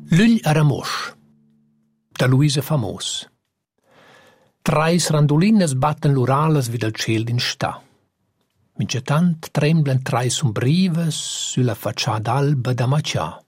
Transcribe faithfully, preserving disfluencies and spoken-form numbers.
L'ügl a Ramosch da Luisa Famos. Trais randulinas batten lur alas vid al ciel d'in stà. Minchatant tremblan trais umbrivas sulla facciada alba da Macià.